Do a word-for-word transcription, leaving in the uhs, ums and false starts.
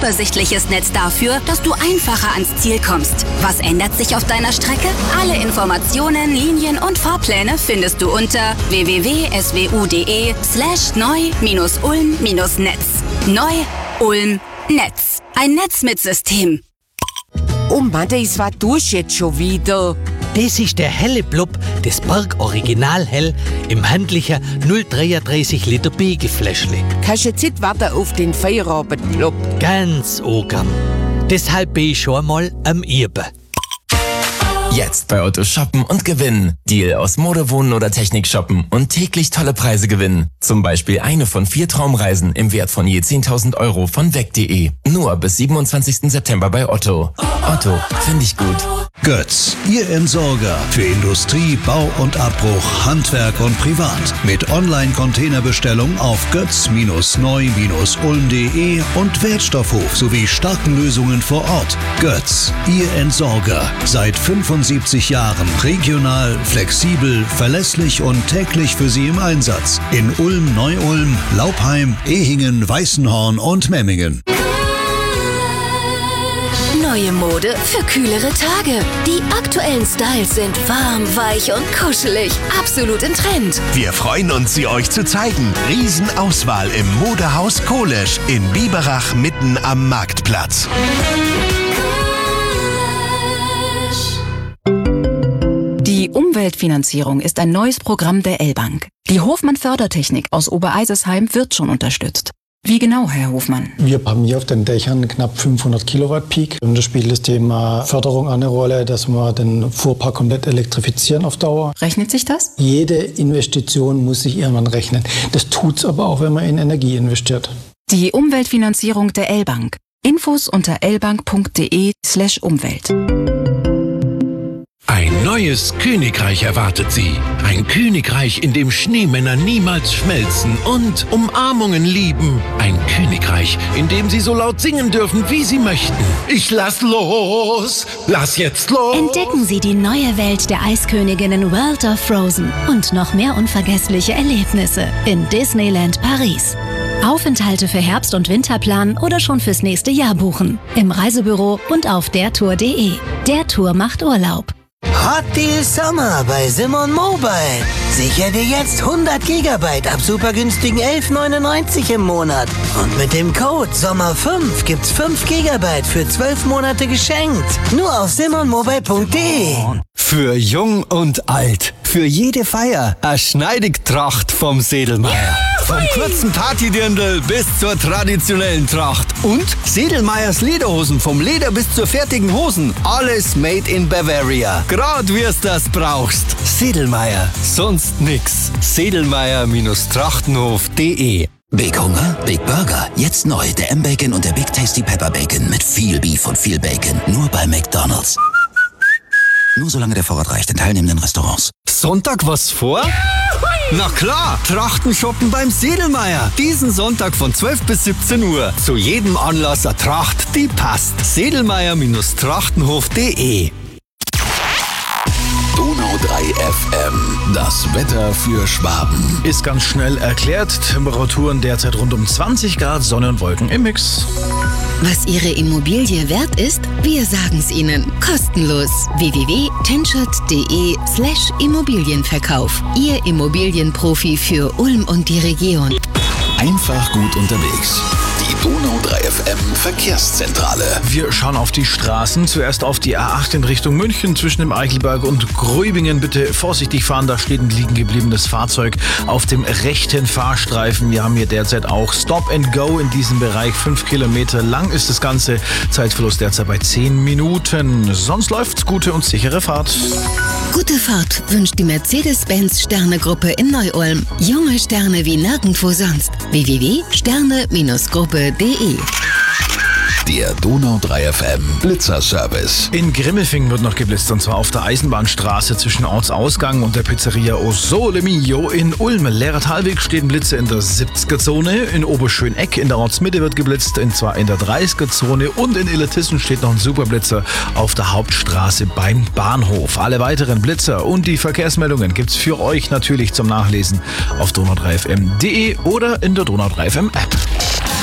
übersichtliches Netz dafür, dass du einfacher ans Ziel kommst. Was ändert sich auf deiner Strecke? Alle Informationen, Linien und Fahrpläne findest du unter w w w punkt s w u punkt d e slash neu ulm netz. Neu-Ulm Netz. Ein Netz mit System. Oh Mann, was war das jetzt schon wieder? Das ist der helle Blub des Berg Original Hell im handlichen null Komma dreiunddreißig Liter Begelfläschle. Kannst du jetzt nicht warten auf den Feierabend-Blub? Ganz ogern. Deshalb bin ich schon mal am Üben. Jetzt bei Otto shoppen und gewinnen. Deal aus Mode, Wohnen oder Technik shoppen und täglich tolle Preise gewinnen. Zum Beispiel eine von vier Traumreisen im Wert von je zehntausend Euro von weg punkt de. Nur bis siebenundzwanzigsten September bei Otto. Otto, finde ich gut. Götz, Ihr Entsorger für Industrie, Bau und Abbruch, Handwerk und Privat. Mit Online-Containerbestellung auf götz neu ulm punkt de und Wertstoffhof sowie starken Lösungen vor Ort. Götz, Ihr Entsorger. Seit fünfundsiebzig Jahren regional, flexibel, verlässlich und täglich für Sie im Einsatz. In Ulm, Neu-Ulm, Laupheim, Ehingen, Weißenhorn und Memmingen. Neue Mode für kühlere Tage. Die aktuellen Styles sind warm, weich und kuschelig. Absolut in Trend. Wir freuen uns, sie euch zu zeigen. Riesenauswahl im Modehaus Kolesch in Biberach mitten am Marktplatz. Die Umweltfinanzierung ist ein neues Programm der L-Bank. Die Hofmann-Fördertechnik aus Obereisesheim wird schon unterstützt. Wie genau, Herr Hofmann? Wir haben hier auf den Dächern knapp fünfhundert Kilowatt Peak. Und da spielt das Thema Förderung eine Rolle, dass wir den Fuhrpark komplett elektrifizieren auf Dauer. Rechnet sich das? Jede Investition muss sich irgendwann rechnen. Das tut's aber auch, wenn man in Energie investiert. Die Umweltfinanzierung der L-Bank. Infos unter lbank punkt de slash Umwelt. Ein neues Königreich erwartet Sie. Ein Königreich, in dem Schneemänner niemals schmelzen und Umarmungen lieben. Ein Königreich, in dem Sie so laut singen dürfen, wie Sie möchten. Ich lass los, lass jetzt los. Entdecken Sie die neue Welt der Eisköniginnen World of Frozen und noch mehr unvergessliche Erlebnisse in Disneyland Paris. Aufenthalte für Herbst- und Winterplan oder schon fürs nächste Jahr buchen. Im Reisebüro und auf dertour punkt de. Der Tour macht Urlaub. Hot Deal Sommer bei Simon Mobile. Sicher dir jetzt hundert Gigabyte ab super günstigen elf neunundneunzig im Monat. Und mit dem Code Sommer fünf gibt's fünf Gigabyte für zwölf Monate geschenkt. Nur auf simon mobile punkt de. Für jung und alt. Für jede Feier. Eine Schneidigtracht vom Sedelmeier. Vom kurzen Partydirndl bis zur traditionellen Tracht. Und Sedelmeiers Lederhosen. Vom Leder bis zur fertigen Hosen. Alles made in Bavaria. Grad wir's das brauchst. Sedelmeier. Sonst nix. Sedelmeier-Trachtenhof punkt de. Big Hunger? Big Burger. Jetzt neu. Der M-Bacon und der Big Tasty Pepper Bacon. Mit viel Beef und viel Bacon. Nur bei McDonald's. Nur solange der Vorrat reicht in teilnehmenden Restaurants. Sonntag was vor? Na klar, Trachten shoppen beim Sedelmeier. Diesen Sonntag von zwölf bis siebzehn Uhr. Zu jedem Anlass eine Tracht, die passt. Sedelmeier-Trachtenhof punkt de. Donau drei F M. Das Wetter für Schwaben. Ist ganz schnell erklärt. Temperaturen derzeit rund um zwanzig Grad, Sonne und Wolken im Mix. Was Ihre Immobilie wert ist, wir sagen's Ihnen. Kostenlos. w w w punkt tenschert punkt de slash Immobilienverkauf. Ihr Immobilienprofi für Ulm und die Region. Einfach gut unterwegs. Die Donau drei F M Verkehrszentrale. Wir schauen auf die Straßen. Zuerst auf die A acht in Richtung München zwischen dem Eichelberg und Gröbingen. Bitte vorsichtig fahren, da steht ein liegen gebliebenes Fahrzeug auf dem rechten Fahrstreifen. Wir haben hier derzeit auch Stop and Go in diesem Bereich. Fünf Kilometer lang ist das Ganze. Zeitverlust derzeit bei zehn Minuten. Sonst läuft's. Gute und sichere Fahrt. Gute Fahrt wünscht die Mercedes-Benz Sterne-Gruppe in Neu-Ulm. Junge Sterne wie nirgendwo sonst. w w w punkt sterne Gruppe punkt de. Der Donau drei F M Blitzerservice. In Grimmelfingen wird noch geblitzt, und zwar auf der Eisenbahnstraße zwischen Ortsausgang und der Pizzeria O Sole Mio in Ulm. Lehrer-Talweg stehen Blitze in der siebziger-Zone. In Oberschöneck in der Ortsmitte wird geblitzt, und zwar in der dreißiger-Zone. Und in Illertissen steht noch ein Superblitzer auf der Hauptstraße beim Bahnhof. Alle weiteren Blitzer und die Verkehrsmeldungen gibt's für euch natürlich zum Nachlesen auf donau drei f m punkt de oder in der Donau drei F M App.